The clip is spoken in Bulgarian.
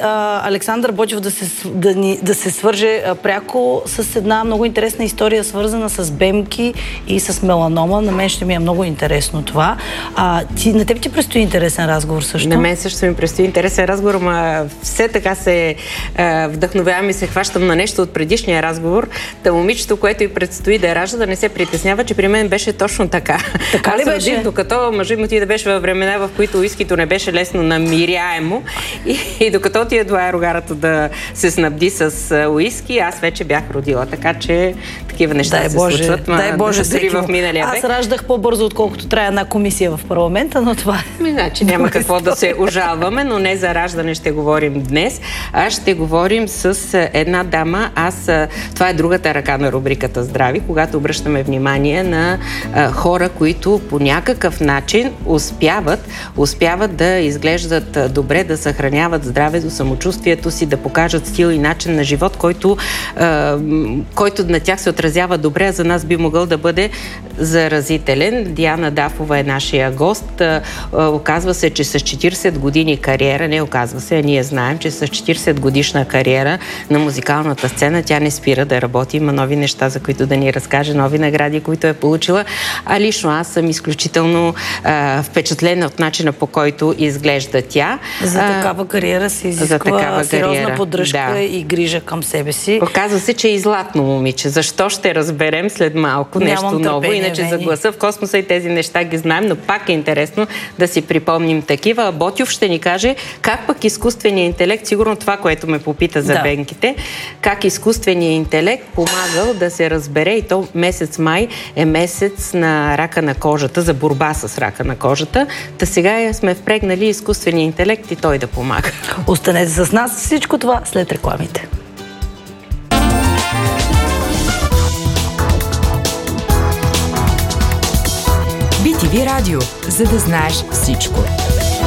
Александър Ботев да се свърже пряко с една много интересна история, свързана с бемки и с меланома. На мен ще ми е много интересно това. На теб ти предстои интересен разговор също? На мен също ми предстои интересен разговор, но все така се вдъхновявам и се хващам на нещо от предишния разговор. Момичето, което и предстои да ражда, да не се притеснява, че при мен беше точно така. Така ли беше? Докато мъжът му да беше във времена, в които уискито не беше лесно намиряемо и докато отида до аерогарата да се снабди с уиски, аз вече бях родила. Така че такива неща се случват. Дай Боже, в миналия век. Аз раждах по-бързо, отколкото трябва една комисия в парламента, но това е. Значи няма какво да се ожалваме, но не за раждане ще говорим днес, а ще говорим с една дама. Това е другата ръка на рубриката Здрави, когато обръщаме внимание на хора, които по някакъв начин успяват да изглеждат добре, да съхраняват здравето, самочувствието си, да покажат стил и начин на живот, който на тях се отразява добре, а за нас би могъл да бъде заразителен. Диана Дафова е нашия гост. Оказва се, че с 40 години кариера, ние знаем, че с 40 годишна кариера на музикалната сцена тя не спира да работи. Има нови неща, за които да ни разкаже, нови награди, които е получила. А лично аз съм изключително впечатлена от начина, по който изглежда тя. За такава кариера се изисква сериозна поддръжка и грижа към себе си. Оказва се, че е и златно момиче. Защо ще разберем след малко нещо ново. Иначе за Гласа в космоса и тези неща ги знаем, но пак е интересно да си припомним такива. Ботев ще ни каже как пък изкуственият интелект, сигурно това, което ме попита за бенките, как изкуственият интелект помагал да се разбере, и то месец май е месец на рака на кожата, за борба с рака на кожата. Та сега сме впрегнали изкуствения интелект и той да помага. Останете с нас, всичко това след рекламите. BTV Радио, за да знаеш всичко.